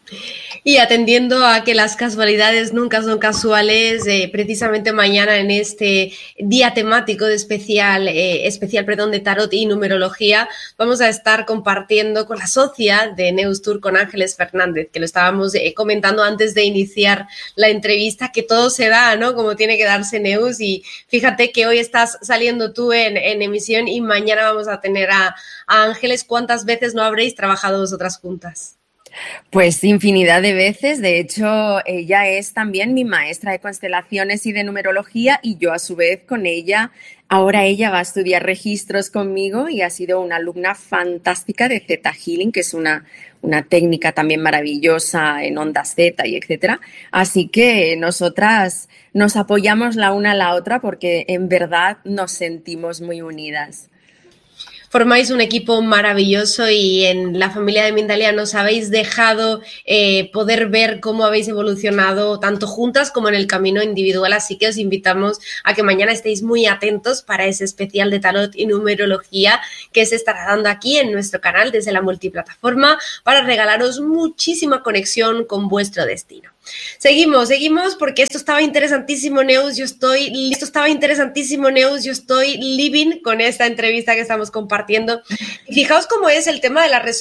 Y atendiendo a que las casualidades nunca son casuales, precisamente mañana en este día temático de especial de tarot y numerología, vamos a estar compartiendo con la socia de Neustur, con Ángeles Fernández, que lo estábamos comentando antes de iniciar la entrevista, que todo se da, ¿no? Como tiene que darse Neus, y fíjate que hoy estás saliendo tú en emisión y mañana vamos a tener a Ángeles. ¿Cuántas veces no habréis trabajado vosotras juntas? Pues infinidad de veces. De hecho, ella es también mi maestra de constelaciones y de numerología y yo a su vez con ella. Ahora ella va a estudiar registros conmigo y ha sido una alumna fantástica de Theta Healing, que es una técnica también maravillosa en ondas Z y etcétera. Así que nosotras nos apoyamos la una a la otra porque en verdad nos sentimos muy unidas. Formáis un equipo maravilloso y en la familia de Mindalia nos habéis dejado poder ver cómo habéis evolucionado tanto juntas como en el camino individual, así que os invitamos a que mañana estéis muy atentos para ese especial de tarot y numerología que se estará dando aquí en nuestro canal desde la multiplataforma para regalaros muchísima conexión con vuestro destino. Seguimos porque esto estaba interesantísimo, Neus. Yo estoy living con esta entrevista que estamos compartiendo. Y fijaos cómo es el tema de la